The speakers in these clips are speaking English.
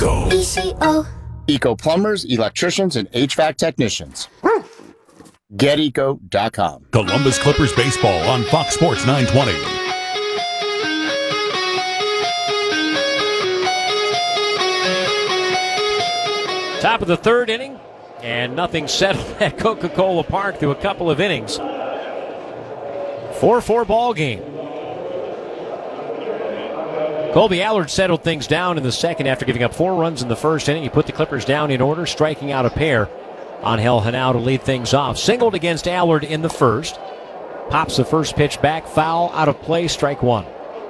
Eco. ECO. Eco plumbers, electricians, and HVAC technicians. GetEco.com. Columbus Clippers baseball on Fox Sports 920. Top of the third inning, and nothing settled at Coca-Cola Park through a couple of innings. 4-4 ball game. Colby Allard settled things down in the second after giving up 4 runs in the first inning. He put the Clippers down in order, striking out a pair. Angel Henao to lead things off. Singled against Allard in the first. Pops the first pitch back, foul, out of play, strike one.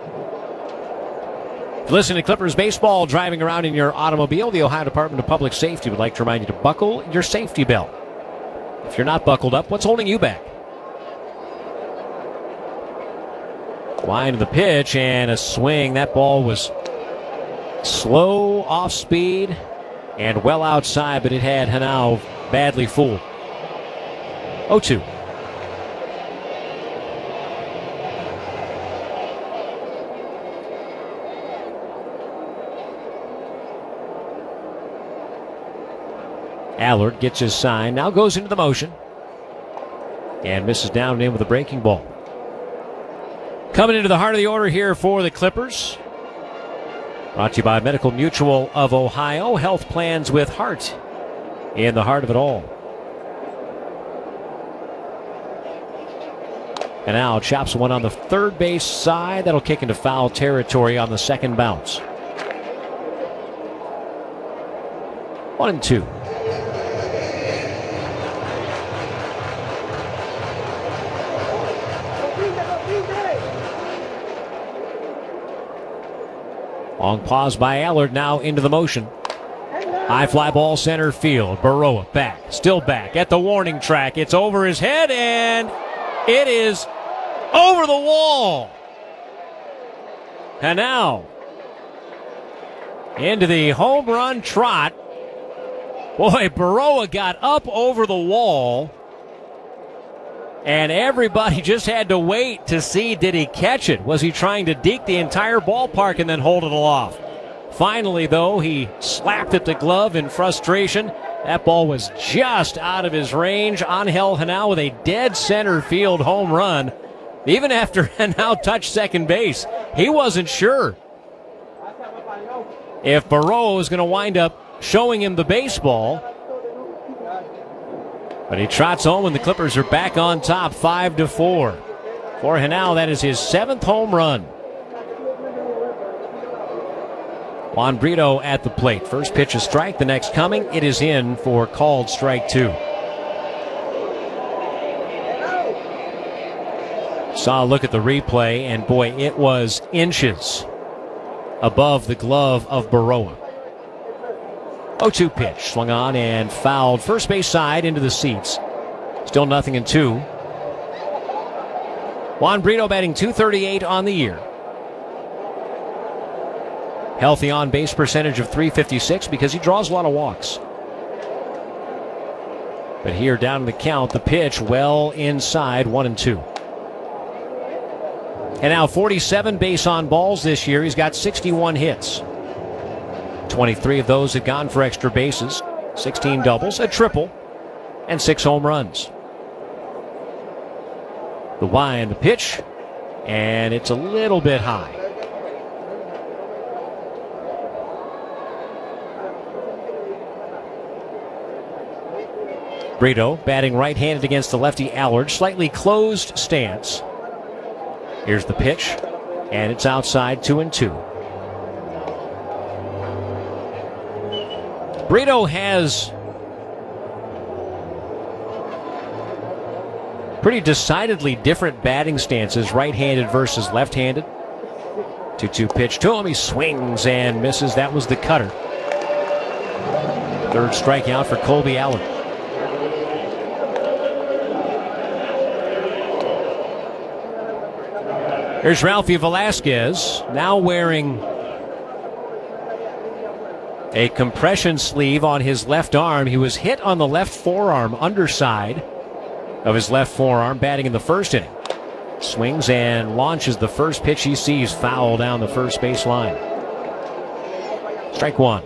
If you listen to Clippers baseball driving around in your automobile, the Ohio Department of Public Safety would like to remind you to buckle your safety belt. If you're not buckled up, what's holding you back? Line of the pitch and a swing. That ball was slow, off speed, and well outside, but it had Henao badly fooled. 0-2. Allard gets his sign, now goes into the motion, and misses down and in with a breaking ball. Coming into the heart of the order here for the Clippers. Brought to you by Medical Mutual of Ohio. Health plans with heart in the heart of it all. And now chops one on the third base side. That'll kick into foul territory on the second bounce. 1-2. Long pause by Allard, now into the motion. High fly ball center field. Baroa back, still back at the warning track. It's over his head and it is over the wall. And now into the home run trot. Boy, Baroa got up over the wall. And everybody just had to wait to see, did he catch it? Was he trying to deke the entire ballpark and then hold it aloft? Finally, though, he slapped at the glove in frustration. That ball was just out of his range. Angel Henao with a dead center field home run. Even after Henao touched second base, he wasn't sure if Baroa was going to wind up showing him the baseball. But he trots home and the Clippers are back on top, 5-4. For Henao, that is his 7th home run. Juan Brito at the plate. First pitch a strike, the next coming. It is in for called strike 2. Saw a look at the replay, and boy, it was inches above the glove of Baroa. 0-2 pitch, swung on and fouled first base side into the seats. Still 0-2. Juan Brito batting .238 on the year. Healthy on-base percentage of .356 because he draws a lot of walks. But here down in the count, the pitch well inside, 1-2. And now 47 base on balls this year. He's got 61 hits. 23 of those had gone for extra bases, 16 doubles, a triple, and 6 home runs. The wind, the pitch, and it's a little bit high. Brito batting right-handed against the lefty Allard, slightly closed stance. Here's the pitch, and it's outside, 2-2. Brito has pretty decidedly different batting stances, right-handed versus left-handed. 2-2 pitch to him. He swings and misses. That was the cutter. Third strikeout for Colby Allard. Here's Ralphie Velasquez, now wearing a compression sleeve on his left arm. He was hit on the left forearm, underside of his left forearm, batting in the first inning. Swings and launches the first pitch he sees, foul down the first base line. Strike 1.